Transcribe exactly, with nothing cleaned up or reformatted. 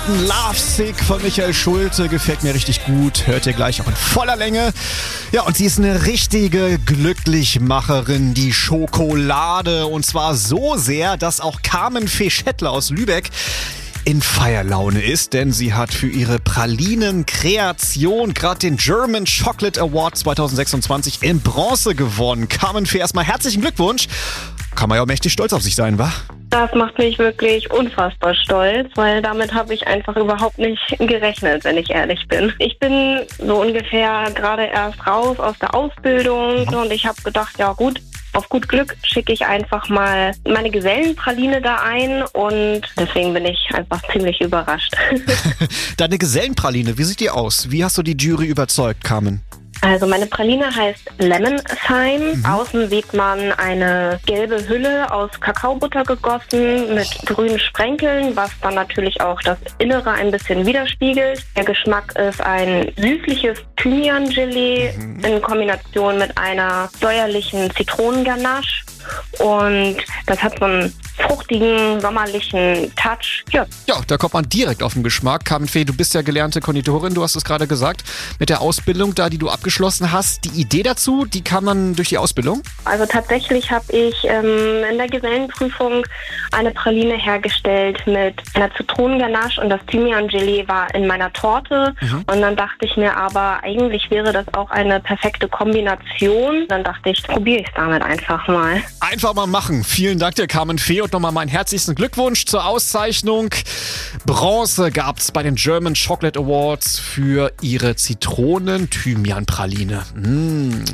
Minuten Love Sick von Michael Schulte. Gefällt mir richtig gut. Hört ihr gleich auch in voller Länge. Ja, und sie ist eine richtige Glücklichmacherin, die Schokolade. Und zwar so sehr, dass auch Carmen Feschettler aus Lübeck in Feierlaune ist, denn sie hat für ihre Pralinen-Kreation gerade den German Chocolate Award zwanzig sechsundzwanzig in Bronze gewonnen. Carmen Fee, erstmal herzlichen Glückwunsch. Kann man ja auch mächtig stolz auf sich sein, wa? Das macht mich wirklich unfassbar stolz, weil damit habe ich einfach überhaupt nicht gerechnet, wenn ich ehrlich bin. Ich bin so ungefähr gerade erst raus aus der Ausbildung und ich habe gedacht, ja gut, auf gut Glück schicke ich einfach mal meine Gesellenpraline da ein und deswegen bin ich einfach ziemlich überrascht. Deine Gesellenpraline, wie sieht die aus? Wie hast du die Jury überzeugt, Carmen? Also meine Praline heißt Lemon Thyme. Mhm. Außen sieht man eine gelbe Hülle aus Kakaobutter gegossen mit grünen Sprenkeln, was dann natürlich auch das Innere ein bisschen widerspiegelt. Der Geschmack ist ein süßliches Thymian-Gelee mhm. in Kombination mit einer säuerlichen Zitronenganache. Und das hat so einen fruchtigen, sommerlichen Touch. Ja. ja, da kommt man direkt auf den Geschmack. Carmen Fee, du bist ja gelernte Konditorin, du hast es gerade gesagt. Mit der Ausbildung da, die du abgeschlossen hast, die Idee dazu, die kam man durch die Ausbildung? Also tatsächlich habe ich ähm, in der Gesellenprüfung eine Praline hergestellt mit einer Zitronenganache und das Thymian-Gelee war in meiner Torte. Mhm. Und dann dachte ich mir aber, eigentlich wäre das auch eine perfekte Kombination. Dann dachte ich, probiere ich es damit einfach mal. Einfach mal machen. Vielen Dank dir, Carmen Fee, und nochmal meinen herzlichsten Glückwunsch zur Auszeichnung. Bronze gab's bei den German Chocolate Awards für ihre Zitronen-Thymian-Praline. Mmh.